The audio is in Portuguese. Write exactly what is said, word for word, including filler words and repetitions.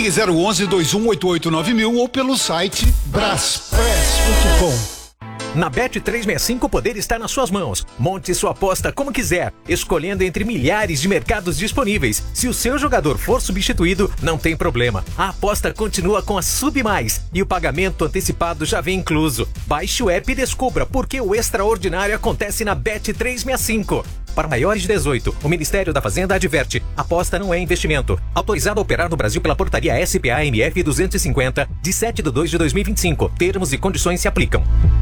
Ligue zero onze, dois um oito oito nove mil ou pelo site braspress ponto com. Na Bet trezentos e sessenta e cinco o poder está nas suas mãos. Monte sua aposta como quiser, escolhendo entre milhares de mercados disponíveis. Se o seu jogador for substituído, não tem problema. A aposta continua com a Sub Mais e o pagamento antecipado já vem incluso. Baixe o app e descubra por que o extraordinário acontece na Bet trezentos e sessenta e cinco. Para maiores de dezoito, o Ministério da Fazenda adverte: aposta não é investimento. Autorizado a operar no Brasil pela portaria S P A M F duzentos e cinquenta, de sete de dois de dois mil e vinte e cinco. Termos e condições se aplicam.